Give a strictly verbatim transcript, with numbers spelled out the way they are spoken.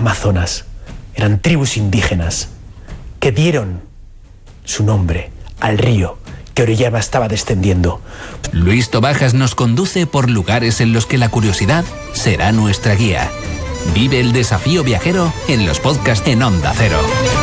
Amazonas. Eran tribus indígenas que dieron su nombre al río que Orellana estaba descendiendo. Luis Tobajas nos conduce por lugares en los que la curiosidad será nuestra guía. Vive el desafío viajero en los podcasts en Onda Cero.